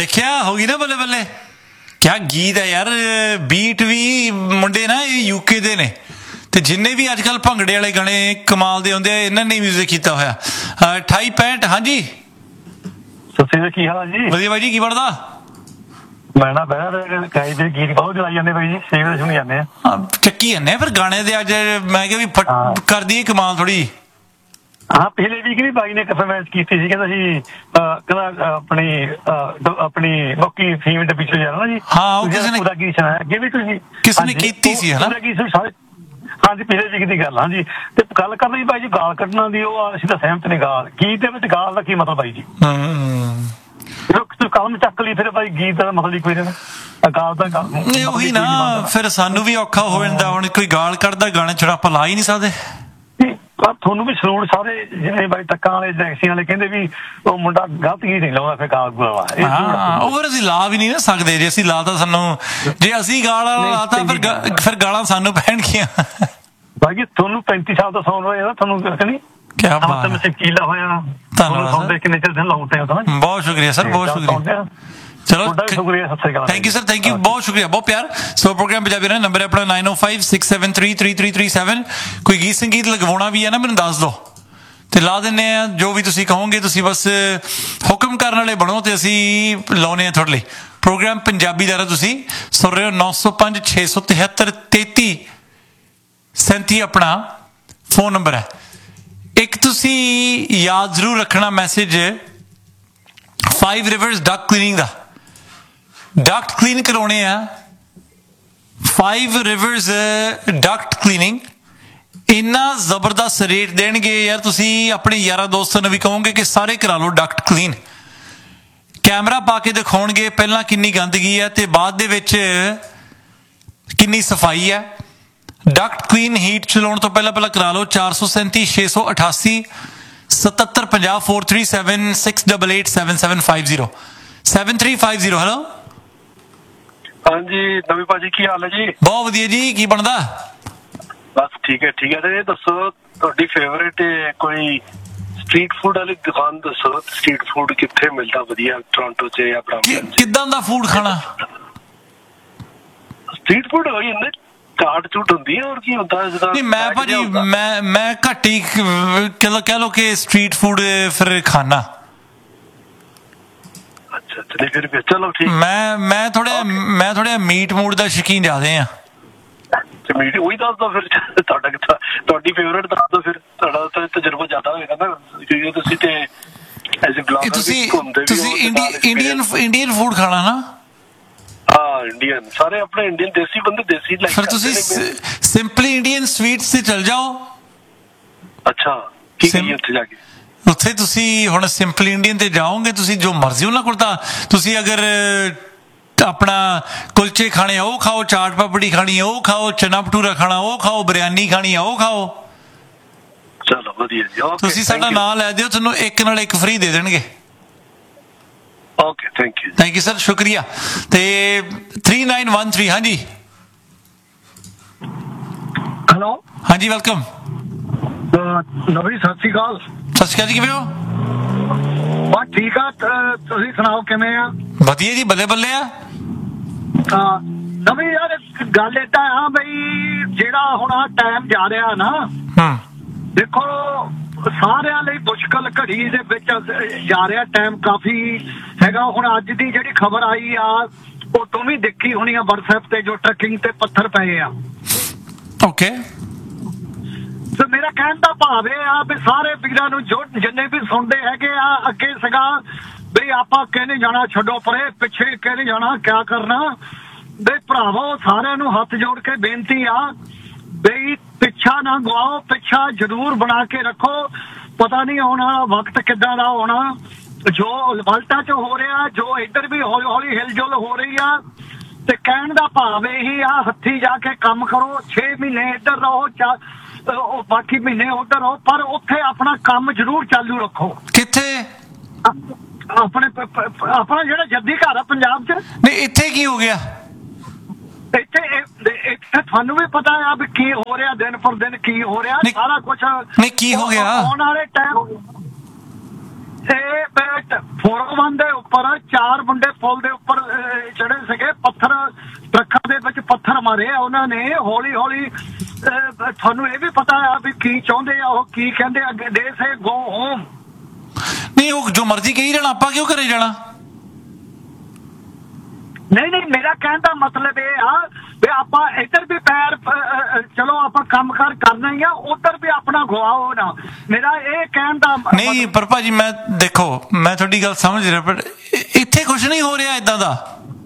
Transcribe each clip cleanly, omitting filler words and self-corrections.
ਦੇਖਿਆ ਹੋ ਗਈ ਨਾ ਬੱਲੇ ਬੱਲੇ। ਕਿਆ ਗੀਤ ਹੈ ਯਾਰ। ਬੀਟ ਵੀ ਮੁੰਡੇ ਨਾ ਇਹ ਯੂਕੇ ਦੇ ਨੇ ਤੇ ਜਿੰਨੇ ਵੀ ਅੱਜ ਕੱਲ੍ਹ ਭੰਗੜੇ ਵਾਲੇ ਗਾਣੇ ਕਮਾਲ ਦੇ ਹੁੰਦੇ ਆ ਇਹਨਾਂ ਨੇ ਮਿਊਜ਼ਿਕ ਕੀਤਾ ਹੋਇਆ। 2865 ਹਾਂਜੀ ਤੁਸੀਂ ਕੀ ਹਾਲ ਜੀ? ਵਧੀਆ ਬਾਈ ਜੀ। ਕੀ ਬਣਦਾ? ਮੈਂ ਨਾ ਬਹਿ ਕਾਈ ਦੇ ਗੀਤ ਬਹੁਤ ਚਲਾਈ ਜਾਂਦੇ ਬਾਈ ਜੀ, ਸੇਵ ਸੁਣੀ ਜਾਂਦੇ ਆ। ਚੱਕੀ ਜਾਂਦੇ ਫਿਰ ਗਾਣੇ ਦੇ। ਅੱਜ ਮੈਂ ਕਿਹਾ ਵੀ ਕਰਦੀ ਕਮਾਲ ਥੋੜੀ। ਹਾਂ ਪਿਛਲੇ ਵੀਕ ਵੀ ਬਾਈ ਨੇ ਕਨਫਰਮੈਂਸ ਕੀਤੀ ਸੀ, ਕਹਿੰਦਾ ਸੀ ਕਹਿੰਦਾ ਆਪਣੀ ਬਾਕੀ ਫੀਮ ਦੇ ਪਿੱਛੇ ਜਾਣਾ ਜੀ। ਹਾਂ ਉਹ ਕਿਸੇ ਨੇ ਪੂਰਾ ਗੀਤ ਸੁਣਾਇਆ ਅੱਗੇ ਵੀ ਤੁਸੀਂ ਕਿਸੇ ਨੇ ਕੀਤੀ ਸੀ ਹਨਾ। ਹਾਂਜੀ ਪਿਛਲੇ ਵੀਕ ਦੀ ਗੱਲ। ਹਾਂਜੀ ਤੇ ਗੱਲ ਕਰਨੀ ਬਾਈ ਜੀ ਗਾਲ ਕੱਢਣਾ ਦੀ, ਉਹ ਅਸੀਂ ਤਾਂ ਸਹਿਮਤ ਨੇ। ਗਾਲ ਗੀਤ ਦੇ ਵਿੱਚ ਗਾਲ ਦਾ ਕੀ ਮਤਲਬ ਬਾਈ ਜੀ? ਕਲਮ ਚੱਕ ਲਈ ਫਿਰ ਬਾਈ ਗੀਤ ਦਾ ਮਤਲਬ ਹੀ ਕੋਈ ਨਹੀਂ। ਗਾਲ ਦਾ ਨਹੀਂ ਉਹੀ ਨਾ ਫਿਰ ਸਾਨੂੰ ਵੀ ਔਖਾ ਹੋ ਜਾਂਦਾ। ਹੁਣ ਕੋਈ ਗਾਲ ਕੱਢਦਾ ਗਾਣੇ ਚ ਆਪਾਂ ਲਾ ਹੀ ਨਹੀਂ ਸਕਦੇ। ਤੁਹਾਨੂੰ ਵੀ ਸਲੂਟ ਸਾਰੇ ਜਿਵੇਂ ਬਾਈ ਟੱਕਾਂ ਵਾਲੇ ਟੈਕਸੀਆਂ ਵਾਲੇ ਕਹਿੰਦੇ ਵੀ ਉਹ ਮੁੰਡਾ ਗਲਤ ਗੀਤ ਨਹੀਂ ਲਾਉਂਦਾ ਫਿਰ ਗਾਲ ਗੁਲਾਵਾ। ਉਹ ਫਿਰ ਅਸੀਂ ਲਾ ਵੀ ਨਹੀਂ ਨਾ ਸਕਦੇ। ਜੇ ਅਸੀਂ ਲਾ ਤਾਂ ਸਾਨੂੰ, ਜੇ ਅਸੀਂ ਗਾਲ ਵਾਲਾ ਲਾਤਾ ਫਿਰ ਗਾਲਾਂ ਸਾਨੂੰ ਪੈਣਗੀਆਂ। ਬਾਕੀ ਤੁਹਾਨੂੰ 35 ਸਾਲ ਦਾ ਸੌਂਗ ਹੋਇਆ ਤੁਹਾਨੂੰ ਨਹੀਂ ਕਿਆ ਬਾਤ ਹੈ। ਕੀਲਾ ਹੋਇਆ ਧੰਨਵਾਦ ਕਿੰਨੇ ਚਿਰ ਦਿਨ ਲਾਉਂਦੇ ਹੋ। ਬਹੁਤ ਸ਼ੁਕਰੀਆ ਸਰ, ਬਹੁਤ ਸ਼ੁਕਰੀਆ। ਚਲੋ ਥੈਂਕ ਯੂ ਬਹੁਤ ਸ਼ੁਕਰੀਆ, ਬਹੁਤ ਪਿਆਰ। ਸੋ ਪ੍ਰੋਗਰਾਮ ਪੰਜਾਬੀ ਦਾ ਨੰਬਰ ਹੈ ਆਪਣਾ 9056733337। ਕੋਈ ਗੀਤ ਸੰਗੀਤ ਲਗਵਾਉਣਾ ਵੀ ਹੈ ਨਾ ਮੈਨੂੰ ਦੱਸ ਦਿਓ ਤੇ ਲਾ ਦਿੰਦੇ ਆ। ਜੋ ਵੀ ਤੁਸੀਂ ਕਹੋਗੇ ਤੁਸੀਂ ਬਸ ਹੁਕਮ ਕਰਨ ਵਾਲੇ ਬਣੋ ਤੇ ਅਸੀਂ ਲਾਉਨੇ ਆ ਤੁਹਾਡੇ ਲਈ ਪ੍ਰੋਗਰਾਮ ਪੰਜਾਬੀ ਦਾ। ਤੁਸੀਂ ਸੁਣ ਰਹੇ ਹੋ 905 673 3337 ਆਪਣਾ ਫੋਨ ਨੰਬਰ ਹੈ। ਇੱਕ ਤੁਸੀਂ ਯਾਦ ਜ਼ਰੂਰ ਰੱਖਣਾ ਮੈਸੇਜ 5 ਰਿਵਰਸ ਡਕ ਕਲੀਨਿੰਗ ਦਾ। ਡਕਟ ਕਲੀਨ ਕਰਾਉਣੇ ਆ 5 ਰਿਵਰਸ ਡਕਟ ਕਲੀਨਿੰਗ। ਇੰਨਾ ਜ਼ਬਰਦਸਤ ਰੇਟ ਦੇਣਗੇ ਯਾਰ, ਤੁਸੀਂ ਆਪਣੇ ਯਾਰਾਂ ਦੋਸਤਾਂ ਨੂੰ ਵੀ ਕਹੋਗੇ ਕਿ ਸਾਰੇ ਕਰਾ ਲਓ ਡਕਟ ਕਲੀਨ। ਕੈਮਰਾ ਪਾ ਕੇ ਦਿਖਾਉਣਗੇ ਪਹਿਲਾਂ ਕਿੰਨੀ ਗੰਦਗੀ ਹੈ ਤੇ ਬਾਅਦ ਦੇ ਵਿੱਚ ਕਿੰਨੀ ਸਫਾਈ ਹੈ। ਡਕਟ ਕਲੀਨ ਹੀਟ ਚਲਾਉਣ ਤੋਂ ਪਹਿਲਾਂ ਕਰਾ ਲਓ 437 688 7750 437 688 7750 7350। ਹੈਲੋ ਹਾਂਜੀ ਨਵੀਂ ਭਾਜੀ ਕੀ ਹਾਲ ਹੈ ਜੀ? ਬਹੁਤ ਵਧੀਆ ਜੀ। ਕੀ ਬਣਦਾ? ਬਸ ਠੀਕ ਹੈ ਠੀਕ ਹੈ। ਤੇ ਦੱਸੋ ਤੁਹਾਡੀ ਫੇਵਰੇਟ ਕੋਈ ਸਟਰੀਟ ਫੂਡ ਵਾਲੀ ਦੁਕਾਨ ਦੱਸੋ। ਸਟਰੀਟ ਫੂਡ ਕਿੱਥੇ ਮਿਲਦਾ ਵਧੀਆ ਟੋਰਾਂਟੋ ਚ ਜਾਂ ਬ੍ਰਾਂਪਟਨ ਚ? ਕਿੱਦਾਂ ਦਾ ਫੂਡ ਖਾਣਾ? ਸਟਰੀਟ ਫੂਡ ਹੋਈ ਹੁੰਦੇ ਚਾਟ ਚੂਟ ਹੁੰਦੀ ਹੈ ਹੋਰ ਕੀ ਹੁੰਦਾ ਜਿੱਦਾਂ? ਨਹੀਂ ਮੈਂ ਭਾਜੀ ਮੈਂ ਘੱਟ ਹੀ ਕਹਿ ਲਓ ਕਿ ਸਟਰੀਟ ਫੂਡ ਫਿਰ ਖਾਣਾ। ਅੱਛਾ ਫਿਰ ਚਲੋ ਠੀਕ। ਮੈਂ ਥੋੜਾ ਮੀਟ ਮੂਡ ਦਾ ਸ਼ੌਕੀਨ ਜ਼ਿਆਦੇ ਆ। ਮੀਟ ਉਹੀ ਦੱਸ ਦੋ ਫਿਰ ਤੁਹਾਡੀ ਫੇਵਰੇਟ ਦੱਸ ਦੋ ਫਿਰ। ਤੁਹਾਡਾ ਤਾਂ ਤਜਰਬਾ ਜ਼ਿਆਦਾ ਹੋਏਗਾ ਨਾ ਕਿਉਂਕਿ ਤੁਸੀਂ ਤੇ ਐਜ਼ ਅ ਬਲੌਗਰ ਤੁਸੀਂ ਇੰਡੀਅਨ ਫੂਡ ਖਾਣਾ ਨਾ? ਹਾਂ ਇੰਡੀਅਨ ਸਾਰੇ ਆਪਣੇ ਇੰਡੀਅਨ ਦੇਸੀ ਬੰਦੇ ਦੇਸੀ ਲਾਈਕ ਫਿਰ ਤੁਸੀਂ ਸਿੰਪਲੀ ਇੰਡੀਅਨ ਸਵੀਟਸ ਤੇ ਚਲ ਜਾਓ। ਅੱਛਾ ਕੀ ਕਰੀਏ ਉੱਥੇ ਜਾ ਕੇ? ਉੱਥੇ ਤੁਸੀਂ ਹੁਣ ਸਿੰਪਲ ਇੰਡੀਅਨ ਤੇ ਜਾਓਗੇ ਤੁਸੀਂ ਜੋ ਮਰਜ਼ੀ ਉਹਨਾਂ ਕੋਲ। ਤਾਂ ਤੁਸੀਂ ਅਗਰ ਆਪਣਾ ਕੁਲਚੇ ਖਾਣੇ ਉਹ ਖਾਓ, ਚਾਟ ਪਾਪੜੀ ਖਾਣੀ ਉਹ ਖਾਓ, ਚਨਾ ਭਟੂਰਾ ਖਾਣਾ ਉਹ ਖਾਓ, ਬਿਰਿਆਨੀ ਖਾਣੀ ਆ ਉਹ ਖਾਓ। ਚਲੋ ਵਧੀਆ ਜੀ। ਤੁਸੀਂ ਸਾਡਾ ਨਾਂ ਲੈ ਦਿਓ, ਤੁਹਾਨੂੰ ਇੱਕ ਨਾਲ ਇੱਕ ਫ੍ਰੀ ਦੇ ਦੇਣਗੇ। ਓਕੇ ਥੈਂਕ ਯੂ ਸਰ, ਸ਼ੁਕਰੀਆ। ਤੇ 3913 ਹਾਂਜੀ ਹੈਲੋ ਹਾਂਜੀ ਵੈਲਕਮ। ਨਵੀਂ ਸਤਿ ਸ਼੍ਰੀ ਅਕਾਲ। ਸਤਿ ਸ਼੍ਰੀ ਅਕਾਲ ਜੀ, ਕਿਵੇਂ ਹੋ? ਬਸ ਠੀਕ ਆ, ਤੁਸੀਂ ਸੁਣਾਓ ਕਿਵੇਂ ਆ? ਵਧੀਆ ਜੀ, ਬੱਲੇ ਬੱਲੇ ਆ। ਨਵੀਂ ਯਾਰ ਗੱਲ ਏਦਾਂ ਆ ਬਈ ਜਿਹੜਾ ਹੁਣ ਆ ਟਾਈਮ ਜਾ ਰਿਹਾ ਨਾ ਦੇਖੋ ਸਾਰਿਆਂ ਲਈ ਮੁਸ਼ਕਲ ਘੜੀ ਦੇ ਵਿੱਚ ਜਾ ਰਿਹਾ ਟਾਈਮ ਕਾਫੀ ਹੈਗਾ। ਹੁਣ ਅੱਜ ਦੀ ਜਿਹੜੀ ਖਬਰ ਆਈ ਆ ਉਹ ਤੂੰ ਵੀ ਦੇਖੀ ਹੋਣੀ ਆ WhatsApp ਤੇ, ਜੋ ਟਰੱਕਿੰਗ ਤੇ ਪੱਥਰ ਪਏ ਆ। ਓਕੇ ਤੇ ਮੇਰਾ ਕਹਿਣ ਦਾ ਭਾਵ ਇਹ ਆ ਵੀ ਸਾਰੇ ਵੀਰਾਂ ਨੂੰ ਜੋ ਜਿੰਨੇ ਵੀ ਸੁਣਦੇ ਹੈਗੇ ਆ, ਅੱਗੇ ਸੀਗਾ ਬਈ ਆਪਾਂ ਕਹਿੰਦੇ ਜਾਣਾ ਛੱਡੋ ਪਰੇ, ਪਿੱਛੇ ਕਹਿੰਦੇ ਜਾਣਾ ਕਿਆ ਕਰਨਾ। ਬਈ ਭਰਾਵੋ ਸਾਰਿਆਂ ਨੂੰ ਹੱਥ ਜੋੜ ਕੇ ਬੇਨਤੀ ਆ ਬਈ ਪਿੱਛਾ ਨਾ ਗਵਾਓ, ਪਿੱਛਾ ਜ਼ਰੂਰ ਬਣਾ ਕੇ ਰੱਖੋ। ਪਤਾ ਨਹੀਂ ਆਉਣਾ ਵਕਤ ਕਿੱਦਾਂ ਦਾ ਹੋਣਾ। ਜੋ ਵਲਟਾ ਚ ਹੋ ਰਿਹਾ, ਜੋ ਇੱਧਰ ਵੀ ਹੌਲੀ ਹੌਲੀ ਹਿਲਜੁਲ ਹੋ ਰਹੀ ਆ। ਤੇ ਕਹਿਣ ਦਾ ਭਾਵ ਇਹੀ ਆ ਹੱਥੀ ਜਾ ਕੇ ਕੰਮ ਕਰੋ। 6 ਮਹੀਨੇ ਇੱਧਰ ਰਹੋ, ਬਾਕੀ ਮਹੀਨੇ ਉੱਧਰ ਰਹੋ, ਪਰ ਉੱਥੇ ਆਪਣਾ ਕੰਮ ਜ਼ਰੂਰ ਚਾਲੂ ਰੱਖੋ। ਕਿੱਥੇ? ਆਪਣਾ ਜਿਹੜਾ ਜੱਦੀ ਘਰ ਆ ਪੰਜਾਬ ਚ। ਨਹੀਂ ਇੱਥੇ ਕੀ ਹੋ ਗਿਆ? ਇੱਥੇ ਤੁਹਾਨੂੰ ਵੀ ਪਤਾ ਆ ਵੀ ਕੀ ਹੋ ਰਿਹਾ, ਦਿਨ ਪਰ ਦਿਨ ਕੀ ਹੋ ਰਿਹਾ ਸਾਰਾ ਕੁਛ। ਨਹੀਂ ਕੀ ਹੋ ਗਿਆ? ਆਉਣ ਵਾਲੇ ਟਾਈਮ 401 ਦੇ ਉੱਪਰ 4 ਮੁੰਡੇ ਪੁਲ ਦੇ ਉੱਪਰ ਚੜੇ ਸੀਗੇ, ਪੱਥਰ ਟਰੱਕਾਂ ਦੇ ਵਿੱਚ ਪੱਥਰ ਮਾਰੇ ਆ ਉਹਨਾਂ ਨੇ। ਹੌਲੀ ਹੌਲੀ ਤੁਹਾਨੂੰ ਇਹ ਵੀ ਪਤਾ ਆ ਵੀ ਕੀ ਚਾਹੁੰਦੇ ਆ ਉਹ, ਕੀ ਕਹਿੰਦੇ ਅੱਗੇ, ਦੇ ਸੇ ਗੋ ਹੋਮ। ਨਹੀਂ, ਉਹ ਜੋ ਮਰਜ਼ੀ ਕਹੀ ਜਾਣਾ, ਆਪਾਂ ਕਿਉਂ ਘਰੇ ਜਾਣਾ? ਨਹੀਂ, ਮੇਰਾ ਕਹਿਣ ਦਾ ਮਤਲਬ ਇਹ ਆ ਵੀ ਆਪਾਂ ਇੱਧਰ ਵੀ ਪੈਰ ਚਲੋ ਆਪਾਂ ਕੰਮ ਕਾਰ ਕਰਨਾ ਹੀ ਆ, ਉੱਧਰ ਵੀ ਆਪਣਾ ਗਵਾਓ ਨਾ। ਮੇਰਾ ਇਹ ਕਹਿਣ ਦਾ ਨਹੀਂ, ਪਰ ਭਾਜੀ ਮੈਂ ਦੇਖੋ, ਮੈਂ ਤੁਹਾਡੀ ਗੱਲ ਸਮਝ ਰਿਹਾ, ਪਰ ਇੱਥੇ ਕੁਝ ਨਹੀਂ ਹੋ ਰਿਹਾ ਇਦਾਂ ਦਾ।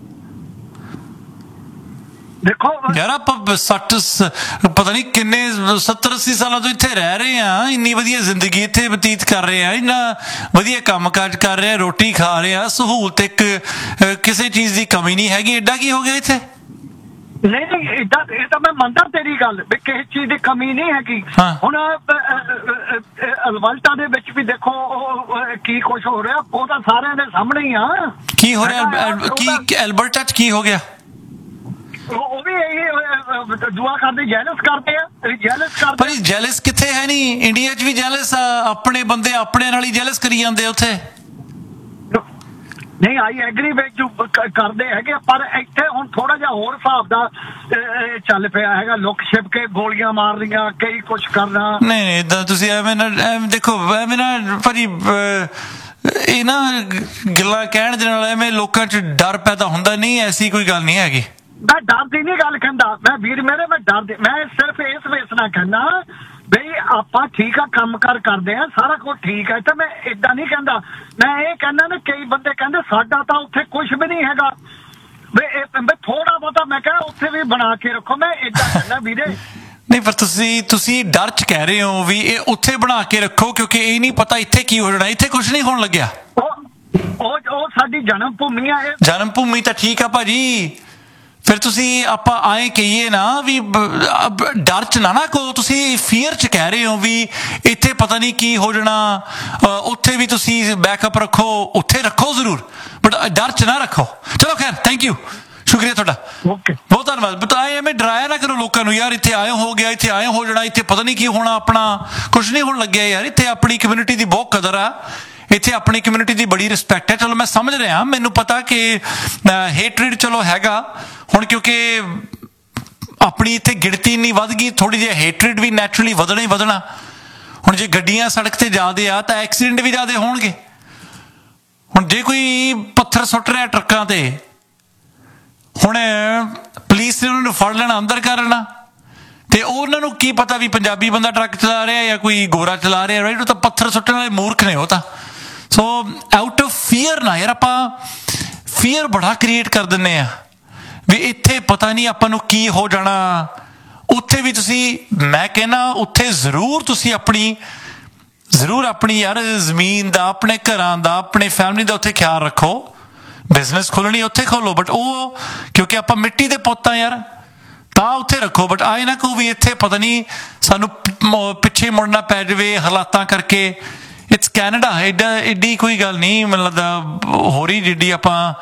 ਦੇਖੋ ਯਾਰ ਆਪਾਂ 60 ਪਤਾ ਨਹੀਂ ਕਿੰਨੇ 70-80 ਸਾਲਾਂ ਤੋਂ ਇੱਥੇ ਰਹਿ ਰਹੇ ਆ, ਇੰਨੀ ਵਧੀਆ ਜ਼ਿੰਦਗੀ ਇੱਥੇ ਬਤੀਤ ਕਰ ਰਹੇ ਆ, ਇੰਨਾ ਵਧੀਆ ਕੰਮ ਕਾਜ ਕਰ ਰਹੇ ਆ, ਰੋਟੀ ਖਾ ਰਹੇ ਆ, ਸਹੂਲਤ ਇੱਕ ਕਿਸੇ ਚੀਜ਼ ਦੀ ਕਮੀ ਨਹੀਂ ਹੈਗੀ। ਐਡਾ ਕੀ ਹੋ ਗਿਆ ਇੱਥੇ? ਨਹੀਂ ਏਦਾਂ, ਇਹ ਤਾਂ ਮੈਂ ਮੰਨਦਾ ਤੇਰੀ ਗੱਲ ਵੀ ਕਿਸੇ ਚੀਜ਼ ਦੀ ਕਮੀ ਨਹੀਂ ਹੈਗੀ। ਹੁਣ ਅਲਵਲਟਾ ਦੇ ਵਿੱਚ ਵੀ ਦੇਖੋ ਕੀ ਕੁਛ ਹੋ ਰਿਹਾ, ਉਹ ਤਾਂ ਸਾਰਿਆਂ ਦੇ ਸਾਹਮਣੇ ਹੀ ਆ। ਕੀ ਹੋ ਰਿਹਾ? ਕੀ ਐਲਬਰਟਾ 'ਚ ਕੀ ਹੋ ਗਿਆ? ਉਹ ਵੀ ਇਹ ਦੁਆ ਕਰਦੇ, ਜੈਲਸ ਕਰਦੇ ਆ, ਜੈਲਸ ਕਰਦੇ। ਪਰ ਜੈਲਸ ਕਿੱਥੇ ਹੈ? ਨਹੀਂ, ਇੰਡੀਆ 'ਚ ਵੀ ਜੈਲਸ ਆ, ਆਪਣੇ ਬੰਦੇ ਆਪਣੇ ਨਾਲ ਹੀ ਜੈਲਸ ਕਰੀ ਜਾਂਦੇ ਉੱਥੇ। ਨਹੀਂ, ਆਈ ਐਗਰੀ ਵਿੱਚ ਕਰਦੇ ਹੈਗੇ, ਪਰ ਇੱਥੇ ਹੁਣ ਥੋੜਾ ਜਿਹਾ ਹੋਰ ਹਿਸਾਬ ਦਾ ਚੱਲ ਪਿਆ ਹੈਗਾ, ਲੁੱਕ ਛਿਪ ਕੇ ਗੋਲੀਆਂ ਮਾਰਨੀਆਂ, ਕਈ ਕੁਛ ਕਰਨਾ। ਨਹੀਂ ਏਦਾਂ ਤੁਸੀਂ ਐਵੇਂ ਨਾ ਦੇਖੋ, ਐਵੇਂ ਨਾ ਭਾਜੀ ਇਹ ਨਾ ਗੱਲਾਂ ਕਹਿਣ ਦੇ ਨਾਲ ਐਵੇਂ ਲੋਕਾਂ 'ਚ ਡਰ ਪੈਦਾ ਹੁੰਦਾ ਨਹੀਂ, ਐਸੀ ਕੋਈ ਗੱਲ ਨਹੀਂ ਹੈਗੀ। ਮੈਂ ਡਰ ਦੀ ਨਹੀਂ ਗੱਲ ਕਹਿੰਦਾ, ਮੈਂ ਵੀਰ ਮੇਰੇ, ਮੈਂ ਡਰ ਦੀ, ਮੈਂ ਸਿਰਫ ਇਸ ਵੇਸ ਨਾਲ ਕਹਿੰਦਾ ਬਈ ਆਪਾਂ ਠੀਕ ਆ, ਕੰਮ ਕਾਰ ਕਰਦੇ ਆ, ਸਾਰਾ ਕੁਝ ਠੀਕ ਹੈ, ਤੇ ਮੈਂ ਏਦਾਂ ਨਹੀਂ ਕਹਿੰਦਾ। ਮੈਂ ਇਹ ਕਹਿੰਦਾ ਨਾ, ਕਈ ਬੰਦੇ ਕਹਿੰਦੇ ਸਾਡਾ ਤਾਂ ਉੱਥੇ ਕੁਝ ਵੀ ਨਹੀਂ ਹੈਗਾ, ਵੀ ਥੋੜਾ ਬਹੁਤਾ ਮੈਂ ਕਿਹਾ ਉੱਥੇ ਵੀ ਬਣਾ ਕੇ ਰੱਖੋ। ਮੈਂ ਏਦਾਂ ਕਹਿੰਦਾ ਵੀਰੇ। ਨਹੀਂ, ਪਰ ਤੁਸੀਂ ਡਰ 'ਚ ਕਹਿ ਰਹੇ ਹੋ ਵੀ ਇਹ ਉੱਥੇ ਬਣਾ ਕੇ ਰੱਖੋ, ਕਿਉਂਕਿ ਇਹ ਨਹੀਂ ਪਤਾ ਇੱਥੇ ਕੀ ਹੋ ਜਾਣਾ। ਇੱਥੇ ਕੁਝ ਨਹੀਂ ਹੋਣ ਲੱਗਿਆ। ਉਹ ਸਾਡੀ ਜਨਮ ਭੂਮੀ ਆ। ਇਹ ਜਨਮ ਭੂਮੀ ਤਾਂ ਠੀਕ ਆ ਭਾਜੀ, ਫਿਰ ਤੁਸੀਂ ਆਪਾਂ ਆਏ ਕਹੀਏ ਨਾ ਵੀ ਡਰ 'ਚ ਨਾ ਕਹੋ, ਤੁਸੀਂ ਫੀਅਰ 'ਚ ਕਹਿ ਰਹੇ ਹੋ ਵੀ ਇੱਥੇ ਪਤਾ ਨਹੀਂ ਕੀ ਹੋ ਜਾਣਾ। ਉੱਥੇ ਵੀ ਤੁਸੀਂ ਬੈਕਅਪ ਰੱਖੋ, ਉੱਥੇ ਰੱਖੋ ਜ਼ਰੂਰ, ਬਟ ਡਰ 'ਚ ਨਾ ਰੱਖੋ। ਚਲੋ ਖੈਰ, ਥੈਂਕ ਯੂ, ਸ਼ੁਕਰੀਆ ਤੁਹਾਡਾ, ਬਹੁਤ ਧੰਨਵਾਦ। ਬਟ ਐਵੇਂ ਡਰਾਇਆ ਨਾ ਕਰੋ ਲੋਕਾਂ ਨੂੰ, ਯਾਰ ਇੱਥੇ ਆਏ ਹੋ ਗਿਆ, ਇੱਥੇ ਆਏ ਹੋ ਜਾਣਾ, ਇੱਥੇ ਪਤਾ ਨਹੀਂ ਕੀ ਹੋਣਾ, ਆਪਣਾ ਕੁਛ ਨਹੀਂ ਹੋਣ ਲੱਗਿਆ। ਯਾਰ ਇੱਥੇ ਆਪਣੀ ਕਮਿਊਨਿਟੀ ਦੀ ਬਹੁਤ ਕਦਰ ਆ, ਇੱਥੇ ਆਪਣੀ ਕਮਿਊਨਿਟੀ ਦੀ ਬੜੀ ਰਿਸਪੈਕਟ ਹੈ। ਚਲੋ ਮੈਂ ਸਮਝ ਰਿਹਾ, ਮੈਨੂੰ ਪਤਾ ਕਿ ਹੇਟਰੇਡ ਚਲੋ ਹੈਗਾ ਹੁਣ, ਕਿਉਂਕਿ ਆਪਣੀ ਇੱਥੇ ਗਿਣਤੀ ਇੰਨੀ ਵੱਧ ਗਈ, ਥੋੜੀ ਜਿਹੀ ਹੇਟਰੇਡ ਵੀ ਨੈਚੁਰਲੀ ਵਧਣਾ ਹੀ ਵਧਣਾ। ਹੁਣ ਜੇ ਗੱਡੀਆਂ ਸੜਕ ਤੇ ਜ਼ਿਆਦੇ ਆ ਤਾਂ ਐਕਸੀਡੈਂਟ ਵੀ ਜ਼ਿਆਦੇ ਹੋਣਗੇ। ਹੁਣ ਜੇ ਕੋਈ ਪੱਥਰ ਸੁੱਟ ਰਿਹਾ ਟਰੱਕਾਂ ਤੇ, ਹੁਣ ਪੁਲਿਸ ਨੇ ਉਹਨਾਂ ਨੂੰ ਫੜ ਲੈਣਾ, ਅੰਦਰ ਕਰ ਲੈਣਾ, ਤੇ ਉਹਨਾਂ ਨੂੰ ਕੀ ਪਤਾ ਵੀ ਪੰਜਾਬੀ ਬੰਦਾ ਟਰੱਕ ਚਲਾ ਰਿਹਾ ਜਾਂ ਕੋਈ ਗੋਰਾ ਚਲਾ ਰਿਹਾ, ਰਾਈਟ? ਉਹ ਤਾਂ ਪੱਥਰ ਸੁੱਟਣ ਵਾਲੇ ਮੂਰਖ ਨੇ ਉਹ ਤਾਂ। ਸੋ ਆਊਟ ਆਫ ਫੀਅਰ ਨਾ ਯਾਰ, ਆਪਾਂ ਫੀਅਰ ਬੜਾ ਕ੍ਰੀਏਟ ਕਰ ਦਿੰਦੇ ਆ ਵੀ ਇੱਥੇ ਪਤਾ ਨਹੀਂ ਆਪਾਂ ਨੂੰ ਕੀ ਹੋ ਜਾਣਾ। ਉੱਥੇ ਵੀ ਤੁਸੀਂ, ਮੈਂ ਕਹਿੰਦਾ ਉੱਥੇ ਜ਼ਰੂਰ ਤੁਸੀਂ ਆਪਣੀ ਯਾਰ ਜ਼ਮੀਨ ਦਾ, ਆਪਣੇ ਘਰਾਂ ਦਾ, ਆਪਣੇ ਫੈਮਿਲੀ ਦਾ ਉੱਥੇ ਖਿਆਲ ਰੱਖੋ। ਬਿਜ਼ਨਸ ਖੋਲਣੀ ਉੱਥੇ ਖੋਲੋ, ਬਟ ਉਹ ਕਿਉਂਕਿ ਆਪਾਂ ਮਿੱਟੀ ਦੇ ਪੁੱਤ ਆ ਯਾਰ, ਤਾਂ ਉੱਥੇ ਰੱਖੋ। ਬਟ ਆਏ ਨਾ ਕਹੋ ਵੀ ਇੱਥੇ ਪਤਾ ਨਹੀਂ ਸਾਨੂੰ ਪਿੱਛੇ ਮੁੜਨਾ ਪੈ ਜਾਵੇ ਹਾਲਾਤਾਂ ਕਰਕੇ। ਇਟਸ ਕੈਨੇਡਾ, ਐਡੀ ਕੋਈ ਗੱਲ ਨਹੀਂ ਮੈਨੂੰ ਲੱਗਦਾ ਹੋ ਰਹੀ ਜਿੱਡੀ ਆਪਾਂ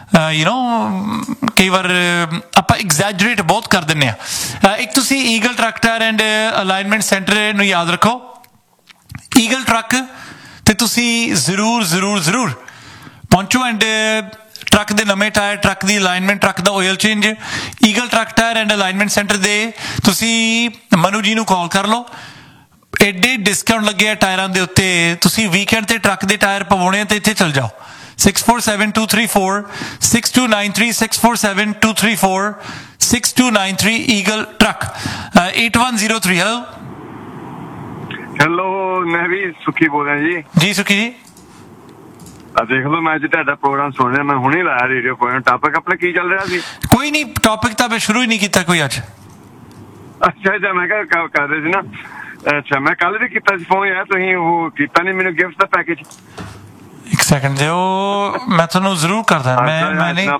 ਕਈ ਵਾਰ ਆਪਾਂ ਐਗਜ਼ੈਜਰੇਟ ਬਹੁਤ ਕਰ ਦਿੰਦੇ ਆ। ਇੱਕ ਤੁਸੀਂ eagle truck tyre and alignment centre ਨੂੰ ਯਾਦ ਰੱਖੋ। ਈਗਲ ਟਰੱਕ ਤੇ ਤੁਸੀਂ ਜ਼ਰੂਰ ਪਹੁੰਚੋ ਐਂਡ ਟਰੱਕ ਦੇ ਨਵੇਂ tyre, truck the alignment, truck the oil change, eagle truck tyre and alignment centre ਦੇ ਤੁਸੀਂ ਮਨੂ ਜੀ ਨੂੰ ਕਾਲ ਕਰ ਲਓ। ਐਡੇ ਡਿਸਕਾਊਂਟ ਲੱਗੇ ਆ ਟਾਇਰਾਂ ਦੇ ਉੱਤੇ, ਤੁਸੀਂ ਵੀਕਐਂਡ ਤੇ ਟਰੱਕ ਦੇ ਟਾਇਰ ਪਵਾਉਣੇ ਤੇ ਇੱਥੇ ਚਲ ਜਾਓ। 6472346293 6472346293 ਈਗਲ ਟਰੱਕ 8103। ਹੈਲੋ, ਮੈਂ ਵੀ ਸੁਖੀ ਬੋਲ ਰਿਹਾ ਜੀ ਸੁਖੀ ਜੀ। ਦੇਖ ਲਓ, ਮੈਂ ਅੱਜ ਤੁਹਾਡਾ ਪ੍ਰੋਗਰਾਮ ਸੁਣ ਰਿਹਾ, ਮੈਂ ਹੁਣੇ ਲਾਇਆ ਰੇਡੀਓ ਪੁਆਇੰਟ। ਟਾਪਿਕ ਆਪਣਾ ਕੀ ਚੱਲ ਰਿਹਾ ਸੀ? ਕੋਈ ਨਹੀਂ, ਟਾਪਿਕ ਤਾਂ ਮੈਂ ਸ਼ੁਰੂ ਹੀ ਨਹੀਂ ਕੀਤਾ ਕੋਈ ਅੱਜ। ਅੱਛਾ, ਮੈਂ ਕਿਹਾ ਕਰ ਰਹੇ ਸੀ ਨਾ। ਅੱਛਾ, ਮੈਂ ਕੱਲ ਵੀ ਕੀਤਾ ਸੀ ਫੋਨ ਯਾਰ, ਤੁਸੀਂ ਉਹ ਕੀਤਾ ਨਹੀਂ ਮੈਨੂੰ ਗਿਫਟ ਦਾ ਪੈਕੇਜ। ਇੱਕ ਸੈਕਿੰਡ ਦਿਓ, ਮੈਂ ਤੁਹਾਨੂੰ ਜ਼ਰੂਰ ਕਰਦਾ। ਮੈਂ ਨਹੀਂ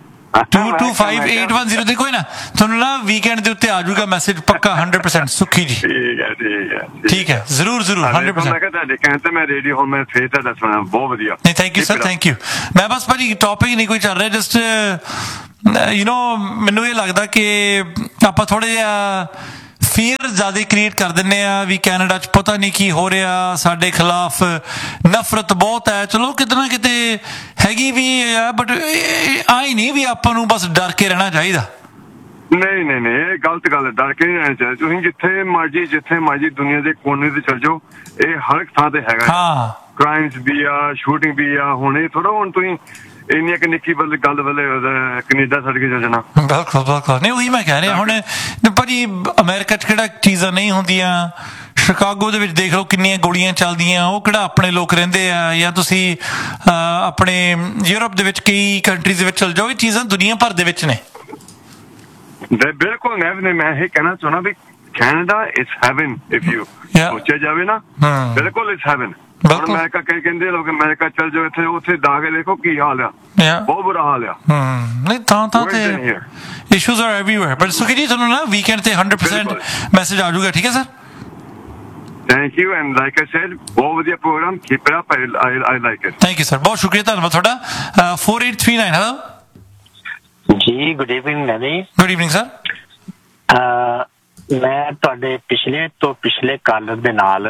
225810 ਦੇ ਕੋਈ ਨਾ, ਤੁਹਾਨੂੰ ਨਾ ਵੀਕਐਂਡ ਦੇ ਉੱਤੇ ਆ ਜਾਊਗਾ ਮੈਸੇਜ ਪੱਕਾ 100%। ਸੁਖੀ ਜੀ ਠੀਕ ਹੈ, ਜ਼ਰੂਰ 100%। ਮੈਂ ਕਿਹਾ ਤੁਹਾਡੇ ਕਹਿਣ ਤੇ ਮੈਂ ਰੇਡੀਓ ਹੁਣ ਮੈਂ ਫੇਰ ਤੁਹਾਡਾ ਸੁਣਾ, ਬਹੁਤ ਵਧੀਆ। ਨਹੀਂ, thank you sir, thank you. ਮੈਂ ਬਸ ਭਾਜੀ ਟੌਪਿਕ ਨਹੀਂ ਕੋਈ ਚੱਲ ਰਿਹਾ, ਜਸਟ ਮੈਨੂੰ ਇਹ ਲੱਗਦਾ ਕਿ ਆਪਾਂ ਥੋੜਾ ਜਿਹਾ ਫੀਅਰ ਜ਼ਿਆਦਾ ਕ੍ਰੀਏਟ ਕਰ ਦਿੰਦੇ ਆ ਵੀ ਕੈਨੇਡਾ 'ਚ ਪਤਾ ਨਹੀਂ ਕੀ ਹੋ ਰਿਹਾ, ਸਾਡੇ ਖਿਲਾਫ ਨਫ਼ਰਤ ਬਹੁਤ ਹੈ। ਚਲੋ ਕਿਤੇ ਨਾ ਕਿਤੇ ਹੈਗੀ ਵੀ ਆ, ਬਟ ਆਈ ਨਹੀਂ ਵੀ ਆਪਾਂ ਨੂੰ ਬਸ ਡਰ ਕੇ ਰਹਿਣਾ ਚਾਹੀਦਾ। ਨਹੀਂ ਨਹੀਂ ਨਹੀਂ, ਇਹ ਗਲਤ ਗੱਲ ਹੈ, ਡਰ ਕੇ ਨਹੀਂ ਰਹਿਣਾ ਚਾਹੀਦਾ। ਤੁਸੀਂ ਜਿੱਥੇ ਮਰਜੀ ਦੁਨੀਆ ਦੇ ਕੋਨੇ ਤੇ ਚਲ ਜਾਓ, ਇਹ ਹਰ ਥਾਂ ਤੇ ਹੈਗਾ। ਹਾਂ, ਕ੍ਰਾਈਮਸ ਵੀ ਆ, ਸ਼ੂਟਿੰਗ ਵੀ ਆ। ਹੁਣ ਇਹ ਥੋੜਾ ਹੁਣ ਤੁਸੀਂ ਇੰਨੀ ਇੱਕ ਨਿੱਕੀ ਗੱਲ ਵੇਲੇ ਕੈਨੇਡਾ ਛੱਡ ਕੇ ਚੱਲ ਜਾਣਾ। ਬਿਲਕੁਲ ਨਹੀਂ, ਉਹੀ ਮੈਂ ਕਹਿ ਰਿਹਾ। ਹੁਣ ਭਾਜੀ ਅਮਰੀਕਾ 'ਚ ਕਿਹੜਾ ਚੀਜ਼ਾਂ ਨਹੀਂ ਹੁੰਦੀਆਂ? ਸ਼ਿਕਾਗੋ ਦੇ ਵਿੱਚ ਦੇਖ ਲਓ ਕਿੰਨੀਆਂ ਗੋਲੀਆਂ ਚੱਲਦੀਆਂ, ਉਹ ਕਿਹੜਾ ਆਪਣੇ ਲੋਕ ਰਹਿੰਦੇ ਆ? ਜਾਂ ਤੁਸੀਂ ਆਪਣੇ ਯੂਰਪ ਦੇ ਵਿੱਚ ਕਈ ਕੰਟਰੀਜ਼ ਦੇ ਵਿੱਚ ਚਲ ਜਾਓ, ਇਹ ਚੀਜ਼ਾਂ ਦੁਨੀਆ ਭਰ ਦੇ ਵਿੱਚ ਨੇ। ਬਿਲਕੁਲ ਮੈਂ ਇਹ ਕਹਿਣਾ ਚਾਹੁੰਦਾ ਵੀ Canada is Heaven if you ਸੋਚਿਆ ਜਾਵੇ ਨਾ। ਬਿਲਕੁਲ ਇਜ਼ ਹੈਵਨ। ਹੁਣ ਅਮਰੀਕਾ ਕਈ ਕਹਿੰਦੇ ਲੋਕ ਅਮਰੀਕਾ ਚਲ ਜਾਓ, ਉੱਥੇ ਜਾ ਕੇ ਦੇਖੋ ਕੀ ਹਾਲ ਆ, ਬਹੁਤ ਬੁਰਾ ਹਾਲ ਆ। ਨਹੀਂ ਤਾਂ ਤੇ ਇਸ਼ੂਜ਼ ਆਰ ਐਵਰੀਵੇਅਰ। ਬਟ ਸੁਖੀ ਜੀ ਤੁਹਾਨੂੰ ਨਾ ਵੀਕਐਂਡ ਤੇ 100% ਮੈਸੇਜ ਆ ਜਾਊਗਾ, ਠੀਕ ਹੈ sir? Thank you and like I said, ਬਹੁਤ ਵਧੀਆ programme, keep it up, I like it. Thank you sir, ਬਹੁਤ ਸ਼ੁਕਰੀਆ, ਧੰਨਵਾਦ ਤੁਹਾਡਾ। 4839 ਹੈਲੋ ਜੀ, ਗੁੱਡ ਇਵਨਿੰਗ ਨਵੀ। Good evening sir. ਮੈਂ ਤੁਹਾਡੇ ਪਿਛਲੇ ਕਾਲਰ ਦੇ ਨਾਲ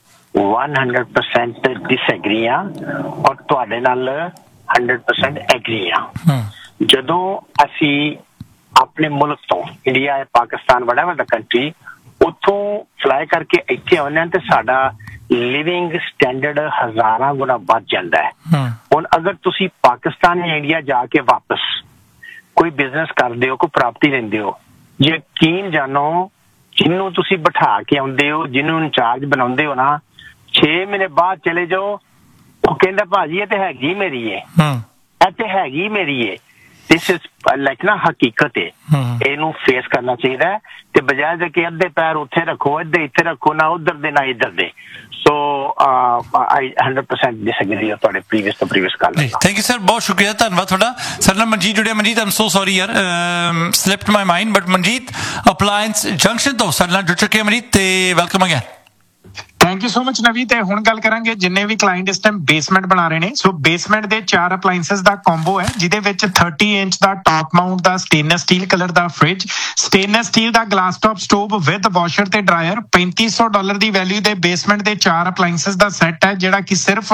100% ਡਿਸਐਗਰੀ ਆ ਔਰ ਤੁਹਾਡੇ ਨਾਲ 100% ਐਗਰੀ ਆ। ਜਦੋਂ ਅਸੀਂ ਆਪਣੇ ਮੁਲਕ ਤੋਂ, ਇੰਡੀਆ ਹੈ, ਪਾਕਿਸਤਾਨ, ਬੜਾ ਵੱਡਾ ਕੰਟਰੀ, ਉੱਥੋਂ ਫਲਾਈ ਕਰਕੇ ਇੱਥੇ ਆਉਂਦੇ ਹਾਂ ਤੇ ਸਾਡਾ ਲਿਵਿੰਗ ਸਟੈਂਡਰਡ ਹਜ਼ਾਰਾਂ ਗੁਣਾ ਵੱਧ ਜਾਂਦਾ ਹੈ। ਹੁਣ ਅਗਰ ਤੁਸੀਂ ਪਾਕਿਸਤਾਨ ਜਾਂ ਇੰਡੀਆ ਜਾ ਕੇ ਵਾਪਸ ਕੋਈ ਬਿਜ਼ਨਸ ਕਰਦੇ ਹੋ, ਕੋਈ ਪ੍ਰਾਪਰਟੀ ਲੈਂਦੇ ਹੋ, ਯਕੀਨ ਜਾਣੋ ਜਿਹਨੂੰ ਤੁਸੀਂ ਬਿਠਾ ਕੇ ਆਉਂਦੇ ਹੋ, ਜਿਹਨੂੰ ਇੰਚਾਰਜ ਬਣਾਉਂਦੇ ਹੋ ਨਾ, 6 ਮਹੀਨੇ ਬਾਅਦ ਚਲੇ ਜਾਓ, ਉਹ ਕਹਿੰਦਾ ਭਾਜੀ ਇਹ ਤੇ ਹੈਗੀ ਮੇਰੀ ਏ, ਇਹ ਤੇ ਹੈਗੀ ਮੇਰੀ ਏ। ਦਿਸ ਇਜ਼ ਲਾਈਕ ਨਾ ਹਕੀਕਤ ਹੈ, ਇਹਨੂੰ ਫੇਸ ਕਰਨਾ ਚਾਹੀਦਾ ਹੈ। ਤੇ ਬਜਾਏ ਦੇ ਕਿ ਅੱਧੇ ਪੈਰ ਉੱਥੇ ਰੱਖੋ, ਅੱਧੇ ਇੱਥੇ ਰੱਖੋ, ਨਾ ਉਧਰ ਦੇ ਨਾ ਇੱਧਰ ਦੇ। ਸੋ ਆਈ 100% ਡਿਸਐਗਰੀ ਤੁਹਾਡੇ previous call. Thank you sir, ਬਹੁਤ ਸ਼ੁਕਰੀਆ, ਧੰਨਵਾਦ ਤੁਹਾਡਾ। ਸਾਡੇ ਨਾਲ ਮਨਜੀਤ ਜੁੜਿਆ। ਮਨਜੀਤ, ਆਮ ਸੋ ਸੌਰੀ ਯਾਰ, slipped my mind, but Manjeet appliance junction ਤੋਂ ਸਾਡੇ ਨਾਲ ਜੁੜ ਚੁੱਕੇ। ਮਨਜੀਤ ਤੇ welcome again. Thank you so much ਨਵੀ। ਤੇ ਹੁਣ ਗੱਲ ਕਰਾਂਗੇ ਜਿੰਨੇ ਵੀ ਕਲਾਇੰਟ ਇਸ ਟਾਈਮ ਬੇਸਮੈਂਟ ਬਣਾ ਰਹੇ ਨੇ। ਸੋ ਬੇਸਮੈਂਟ ਦੇ 4 ਅਪਲਾਈਐਂਸਸ ਦਾ ਕੰਬੋ ਹੈ, ਜਿਹਦੇ ਵਿੱਚ 30 inch the top Mount the stainless steel colour the fridge, stainless steel the glass top stove with washer ਤੇ ਡਰਾਇਰ, $3500 ਦੀ ਵੈਲਿਊ ਦੇ ਬੇਸਮੈਂਟ ਦੇ 4 ਅਪਲਾਈਐਂਸਸ ਦਾ ਸੈੱਟ ਹੈ, ਜਿਹੜਾ ਕਿ ਸਿਰਫ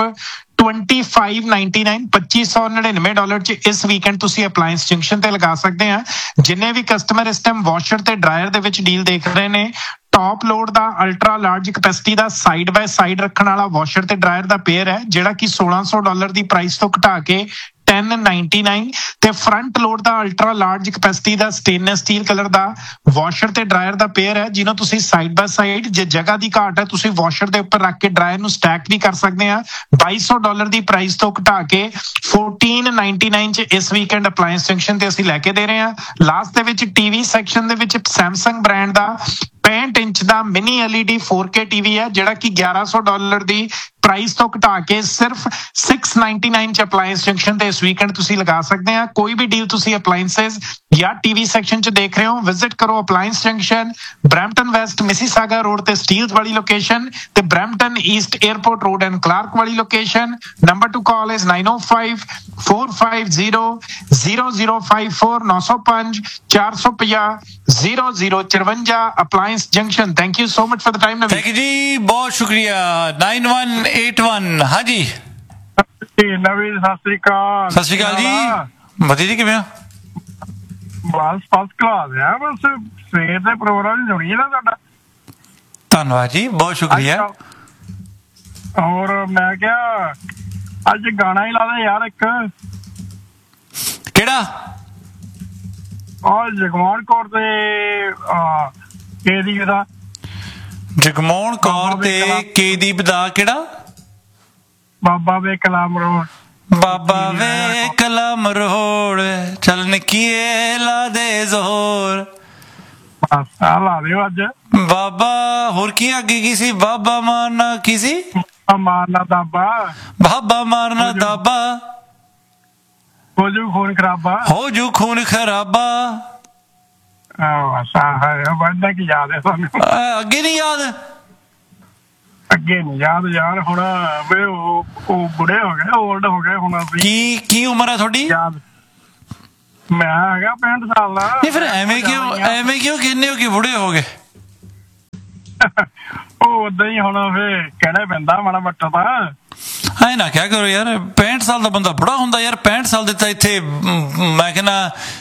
$2599 $2599 ਚ ਇਸ ਵੀਕਐਂਡ ਤੁਸੀਂ ਅਪਲਾਈਐਂਸ ਜੰਕਸ਼ਨ ਤੇ ਲਗਾ ਸਕਦੇ ਆ। ਜਿੰਨੇ ਵੀ ਕਸਟਮਰ ਇਸ ਟਾਈਮ ਵਾਸ਼ਰ ਤੇ ਡਰਾਇਰ ਦੇ ਵਿੱਚ ਡੀਲ ਦੇਖ ਰਹੇ ਨੇ, top load the ultra large capacity the side by side ਰੱਖਣ ਵਾਲਾ ਵਾਸ਼ਰ ਤੇ ਡਰਾਇਰ ਦਾ ਪੇਅਰ ਹੈ, ਜਿਹੜਾ ਕਿ $1600 ਦੀ ਪ੍ਰਾਈਸ ਤੋਂ ਘਟਾ ਕੇ $1099, ਤੇ ਫਰੰਟ ਲੋਡ ਦਾ ਅਲਟਰਾ ਲਾਰਜ ਕੈਪੈਸਿਟੀ ਦਾ ਸਟੇਨਲੈਸ ਸਟੀਲ ਕਲਰ ਦਾ ਵਾਸ਼ਰ ਤੇ ਡਰਾਇਰ ਦਾ ਪੇਅਰ ਹੈ, ਜਿਹਨੂੰ ਤੁਸੀਂ ਸਾਈਡ ਬਾਏ ਸਾਈਡ, ਜੇ ਜਗ੍ਹਾ ਦੀ ਘਾਟ ਹੈ ਤੁਸੀਂ ਵਾਸ਼ਰ ਦੇ ਉੱਪਰ ਰੱਖ ਕੇ ਡਰਾਇਰ ਨੂੰ ਸਟੈਕ ਵੀ ਕਰ ਸਕਦੇ ਆ। $2200 ਦੀ ਪ੍ਰਾਈਸ ਤੋਂ ਘਟਾ ਕੇ $1499 ਚ ਇਸ ਵੀਕਐਂਡ ਅਪਲਾਈਐਂਸ ਜੰਕਸ਼ਨ ਤੇ ਅਸੀਂ ਲੈ ਕੇ ਦੇ ਰਹੇ ਹਾਂ। ਲਾਸਟ ਦੇ ਵਿੱਚ ਟੀਵੀ ਸੈਕਸ਼ਨ ਦੇ ਵਿੱਚ ਸੈਮਸੰਗ ਬ੍ਰਾਂਡ ਦਾ 65 ਇੰਚ ਦਾ ਮਿਨੀ LED 4K ਟੀਵੀ ਹੈ, ਜਿਹੜਾ ਕਿ $1100 ਦੀ ਪ੍ਰਾਈਸ ਤੋਂ ਘਟਾ ਕੇ ਸਿਰਫ $699 ਚ ਅਪਲਾਈਐਂਸ ਜੰਕਸ਼ਨ ਤੇ ਇਸ ਵੀਕਐਂਡ ਤੁਸੀਂ ਲਗਾ ਸਕਦੇ ਆ। ਕੋਈ ਵੀ ਡੀਲ ਤੁਸੀਂ ਅਪਲਾਈਐਂਸਸ ਜਾਂ ਟੀਵੀ ਸੈਕਸ਼ਨ ਚ ਦੇਖ ਰਹੇ ਹੋ, ਵਿਜ਼ਿਟ ਕਰੋ ਅਪਲਾਈਐਂਸ junction, Brampton West Mississauga road ਤੇ ਸਟੀਲਸ ਵਾਲੀ ਲੋਕੇਸ਼ਨ, ਤੇ Brampton East airport road and Clark ਵਾਲੀ location. Number two call is 905 450 0054 905 450 0054 ਅਪਲਾਈਐਂਸ junction. Thank you so much for the time. Thank you ਜੀ, ਬਹੁਤ ਸ਼ੁਕਰੀਆ। 9181 ਹਾਂਜੀ ਨਵੀਂ, ਸਤਿ ਸ੍ਰੀ ਅਕਾਲ। ਸਤਿ ਸ਼੍ਰੀ ਅਕਾਲ ਜੀ, ਵਧੀਆ ਜੀ, ਕਿਵੇਂ ਆ? ਬਸ ਫਸਟ ਕਲਾਸ ਆ। ਬਸ ਸਵੇਰ ਦੇ ਪ੍ਰੋਗਰਾਮ ਜੁੜੀ ਹੈ ਨਾ ਤੁਹਾਡਾ। ਧੰਨਵਾਦ ਜੀ, ਬਹੁਤ ਸ਼ੁਕਰੀਆ। ਹੋਰ ਮੈਂ ਕਿਹਾ ਅੱਜ ਗਾਣਾ ਹੀ ਲਾ ਦੇ ਯਾਰ ਇੱਕ। ਕਿਹੜਾ? ਜਗਮੋਹਨ ਕੌਰ ਤੇ ਕੇਦੀਪ ਦਾ। ਜਗਮੋਹਨ ਕੌਰ ਤੇ ਕੇਦੀਪ ਦਾ ਕਿਹੜਾ? ਬਾਬਾ ਵੇ ਕਲਾਮ ਰੋਡ। ਬਾਬਾ ਵੇ ਕਲਾਮ ਰੋਡ, ਚੱਲ ਨਿੱਕੀਏ ਲਾ ਦੇ ਜ਼ੋਰ। ਲਾ ਦਿਓ ਅੱਜ ਬਾਬਾ। ਹੋਰ ਕੀ ਅੱਗੇ ਕੀ ਸੀ? ਬਾਬਾ ਮਾਰਨਾ ਕੀ ਸੀ? ਮਾਰਨਾ ਦਾਬਾ। ਬਾਬਾ ਮਾਰਨਾ ਦਾਬਾ, ਹੋ ਜੂ ਖੂਨ ਖਰਾਬਾ, ਹੋ ਜੂ ਖੂਨ ਖਰਾਬਾ। ਬੰਦਾ ਕੀ ਯਾਦ ਹੈ ਸਾਨੂੰ? ਅੱਗੇ ਨਹੀਂ ਯਾਦ? ਅੱਗੇ ਨਹੀਂ ਯਾਦ ਯਾਰ। ਹੁਣ ਉਹ ਬੁੜੇ ਹੋ ਗਏ, ਓਲਡ ਹੋ ਗਏ ਹੁਣ ਅਸੀਂ। ਕੀ ਉਮਰ ਹੈ ਤੁਹਾਡੀ? ਯਾਦ ਮੈਂ ਹੈਗਾ 65 ਸਾਲ ਦਾ। ਨਹੀਂ ਫਿਰ ਐਵੇਂ ਕਿਉਂ ਕਹਿੰਦੇ ਹੋ ਕਿ ਬੁੜੇ ਹੋ ਗਏ? ਉਹ ਉਦਾਂ ਹੀ ਹੁਣ ਫੇ ਕਹਿਣਾ ਪੈਂਦਾ ਮਾੜਾ ਮੱਟਾ ਤਾਂ ਐ ਨਾ ਕਿਆ ਕਰੋ ਯਾਰ 65 ਸਾਲ ਦਾ ਬੰਦਾ ਬੁੜਾ ਹੁੰਦਾ ਯਾਰ 65 ਸਾਲ ਦੇ ਤਾਂ ਇੱਥੇ ਮੈਂ ਕਹਿੰਦਾ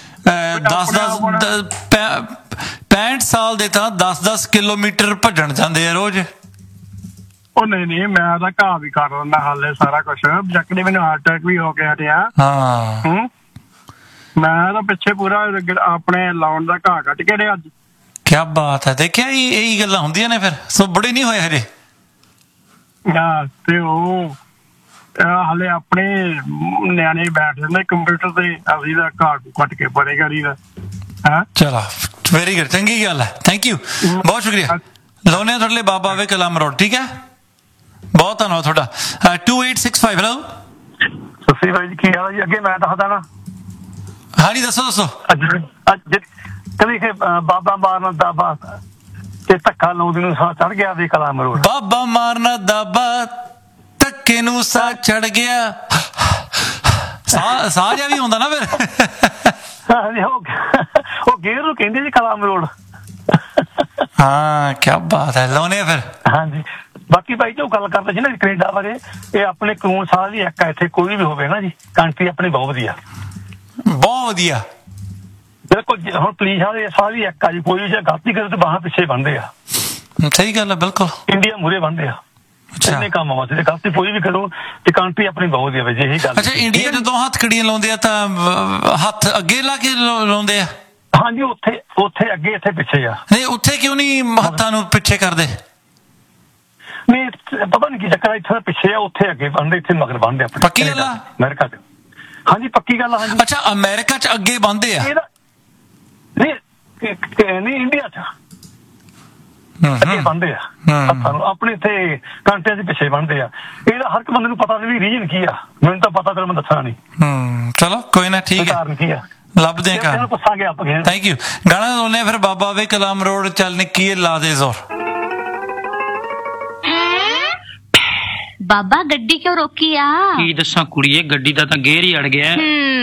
65 ਸਾਲ ਦੇ ਤਾਂ 10-10 ਕਿਲੋਮੀਟਰ ਭੱਜਣ ਜਾਂਦੇ ਆ ਰੋਜ਼। ਉਹ ਨਹੀਂ ਮੈਂ ਤਾਂ ਘਾਹ ਵੀ ਕਰ ਲੈਂਦਾ ਹਾਲੇ ਸਾਰਾ ਕੁਛ ਜੱਕੜੀ ਮੈਨੂੰ ਹਾਰਟ ਅਟੈਕ ਵੀ ਹੋ ਕੇ ਹਟਿਆ। ਹਾਂ ਮੈਂ ਤਾਂ ਪਿੱਛੇ ਪੂਰਾ ਆਪਣੇ ਲਾਉਣ ਦਾ ਘਾਹ ਕੱਟ ਕੇ ਰਿਹਾ ਅੱਜ। ਕਿਆ ਬਾਤ ਹੈ। ਦੇਖਿਆ ਇਹੀ ਗੱਲਾਂ ਹੁੰਦੀਆਂ ਨੇ ਫਿਰ ਸੋ ਬੜੇ ਨਹੀਂ ਹੋਏ ਹਜੇ। ਤੇ ਉਹ ਹਾਲੇ ਆਪਣੇ ਨਿਆਣੇ ਬੈਠ ਜਾਂਦੇ ਕੰਪਿਊਟਰ ਤੇ ਅਸੀਂ ਦਾ ਘਾਹ ਕੱਟ ਕੇ ਪਰੇ ਕਰੀਦਾ। ਚਲੋ ਵੈਰੀ ਗੁੱਡ ਚੰਗੀ ਗੱਲ ਹੈ ਥੈਂਕ ਯੂ ਬਹੁਤ ਸ਼ੁਕਰੀਆ। ਲਾਉਣੇ ਤੁਹਾਡੇ ਲਈ ਬਾਬਾ ਆਵੇ ਕਲਾਮ ਰੋਡ ਠੀਕ ਹੈ ਬਹੁਤ ਧੰਨਵਾਦ ਤੁਹਾਡਾ। 2865 ਹੈਲੋ ਸਤਿ ਸ਼੍ਰੀ ਅਕਾਲ ਜੀ ਕੀ ਹਾਲ ਜੀ। ਅੱਗੇ ਮੈਂ ਦੱਸਦਾ ਨਾ ਹਾਂਜੀ ਦੱਸੋ ਅੱਜ ਕਦੀ ਬਾਬਾ ਮਾਰਨਾ ਦਾਬਾ ਤੇ ਧੱਕਾ ਲਾਉਂਦੇ ਨੂੰ ਸਾਹ ਚੜ ਗਿਆ ਦੇ ਕਲਾਮ ਰੋਡ। ਬਾਬਾ ਮਾਰਨਾ ਦਾਬਾ ਧੱਕੇ ਨੂੰ ਸਾਹ ਚੜ ਗਿਆ ਸਾਹ ਜਿਹਾ ਵੀ ਹੁੰਦਾ ਨਾ ਫਿਰ ਉਹ ਗੇਰ ਨੂੰ ਕਹਿੰਦੇ ਜੀ ਕਲਾਮ ਰੋਡ। ਹਾਂ ਕਿਆ ਬਾਤ ਹੈ ਲਾਉਣੇ ਫਿਰ। ਹਾਂਜੀ ਬਾਕੀ ਭਾਈ ਜੋ ਗੱਲ ਕਰਦੇ ਸੀ ਨਾ ਕੈਨੇਡਾ ਬਾਰੇ ਇਹ ਆਪਣੇ ਕਾਨੂੰਨ ਸਾਲ ਦੀ ਇੱਕ ਇੱਥੇ ਕੋਈ ਵੀ ਹੋਵੇ ਨਾ ਜੀ ਕੰਟਰੀ ਆਪਣੀ ਬਹੁਤ ਵਧੀਆ ਬਿਲਕੁਲ। ਹੁਣ ਪੁਲਿਸ ਵਾਲੇ ਸਾਰੀ ਇੱਕ ਆ ਜੀ ਕੋਈ ਜੇ ਗਲਤੀ ਕਰੇ ਤਾਂ ਬਾਹਾਂ ਪਿੱਛੇ ਬਣਦੇ ਆ। ਸਹੀ ਗੱਲ ਹੈ ਬਿਲਕੁਲ ਇੰਡੀਆ ਮੂਰੇ ਬਣਦੇ ਆ ਇੰਨੇ ਕੰਮ ਵਾਸਤੇ ਜੇ ਗਲਤੀ ਕੋਈ ਵੀ ਕਰੋ ਤੇ ਕੰਟਰੀ ਆਪਣੀ ਬਹੁਤ ਵਧੀਆ ਵੇ ਜੇ ਇਹੀ ਗੱਲ। ਅੱਛਾ ਇੰਡੀਆ ਜਦੋਂ ਹੱਥ ਖੜੀਆਂ ਲਾਉਂਦੇ ਆ ਤਾਂ ਹੱਥ ਅੱਗੇ ਲਾ ਕੇ ਲਾਉਂਦੇ ਆ। ਹਾਂਜੀ ਉੱਥੇ ਅੱਗੇ ਇੱਥੇ ਪਿੱਛੇ ਆ। ਨਹੀਂ ਉੱਥੇ ਕਿਉਂ ਨਹੀਂ ਹੱਥਾਂ ਨੂੰ ਪਿੱਛੇ ਕਰਦੇ। ਨਹੀਂ ਪਤਾ ਨਹੀਂ ਕੀ ਚੱਕਰ ਇੱਥੇ ਪਿੱਛੇ ਆ ਉੱਥੇ ਅੱਗੇ ਬਣਦੇ ਇੱਥੇ ਮਗਰ ਬਣਦੇ ਆਪਣੇ। ਪੱਕੀ ਗੱਲ ਆ ਅਮਰੀਕਾ ਚ। ਹਾਂਜੀ ਪੱਕੀ ਗੱਲ ਆ। ਹਾਂਜੀ ਅੱਛਾ ਅਮਰੀਕਾ ਚ ਅੱਗੇ ਬਣਦੇ ਆ ਨਹੀਂ ਇੰਡੀਆ ਚ ਅੱਗੇ ਬਣਦੇ ਆ ਹੱਥਾਂ ਨੂੰ ਆਪਣੇ ਇੱਥੇ ਕੰਟਰੀਆਂ ਚ ਪਿੱਛੇ ਬਣਦੇ ਆ। ਇਹਦਾ ਹਰ ਇੱਕ ਬੰਦੇ ਨੂੰ ਪਤਾ ਵੀ ਰੀਜਨ ਕੀ ਆ ਮੈਨੂੰ ਤਾਂ ਪਤਾ ਤੈਨੂੰ ਮੈਂ ਦੱਸਣਾ ਨਹੀਂ। ਚਲੋ ਕੋਈ ਨਾ ਠੀਕ ਹੈ ਕਾਰਨ ਕੀ ਆ ਲੱਭਦੇ ਆ ਪੁੱਛਾਂਗੇ ਆਪਾਂ। ਥੈਂਕ ਯੂ ਗਾਣਾ ਲਾਉਣੇ ਫਿਰ ਬਾਬਾ ਵੇ ਕਲਾਮ ਰੋਡ ਚੱਲ ਨਿੱਕੀ ਲਾ ਦੇ ਜ਼ੋਰ। ਬਾਬਾ ਗੱਡੀ ਕਿਉਂ ਰੋਕੀ ਆ? ਕੀ ਦੱਸਾਂ ਕੁੜੀਏ ਗੱਡੀ ਦਾ ਤਾਂ ਗੇਰ ਹੀ ਅੜ ਗਿਆ।